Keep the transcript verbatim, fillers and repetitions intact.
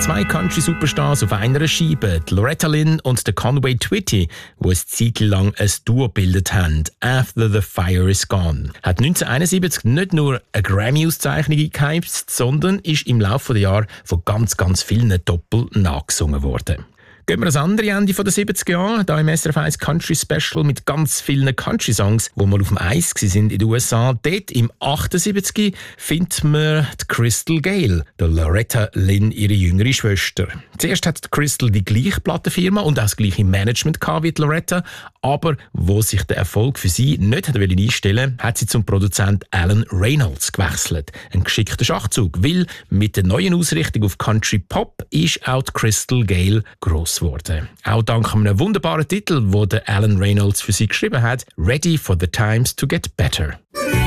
Zwei Country-Superstars auf einer Scheibe, die Loretta Lynn und der Conway Twitty, die eine Zeit lang ein Duo gebildet haben. «After the Fire is Gone» hat neunzehnhunderteinundsiebzig nicht nur eine Grammy-Auszeichnung eingeheimst, sondern ist im Laufe der Jahre von ganz, ganz vielen Doppel nachgesungen worden. Gehen wir ans andere Ende der siebziger Jahre, hier im S R F eins Country Special mit ganz vielen Country-Songs, die mal auf dem Eis waren in den U S A. Dort im achtundsiebziger findet man die Crystal Gayle, der Loretta Lynn, ihre jüngere Schwester. Zuerst hat die Crystal die gleiche Plattenfirma und auch das gleiche Management wie die Loretta, aber wo sich der Erfolg für sie nicht hat einstellen wollte, hat sie zum Produzent Alan Reynolds gewechselt. Ein geschickter Schachzug, weil mit der neuen Ausrichtung auf Country Pop ist auch die Crystal Gayle gross geworden. Auch dank einem wunderbaren Titel, den Alan Reynolds für sie geschrieben hat, «Ready for the Times to Get Better».